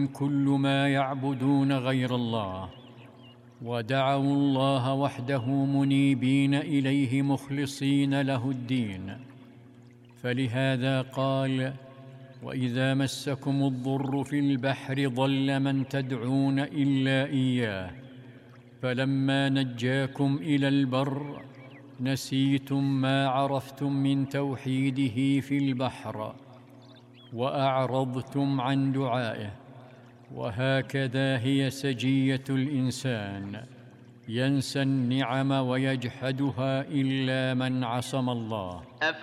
كل ما يعبدون غير الله، ودعوا الله وحده منيبين إليه مخلصين له الدين. فلهذا قال: وإذا مسكم الضر في البحر ضل من تدعون إلا إياه، فلما نجاكم إلى البر نسيتم ما عرفتم من توحيده في البحر وأعرضتم عن دعائه. وهكذا هي سجية الإنسان، ينسى النعم ويجحدها إلا من عصم الله.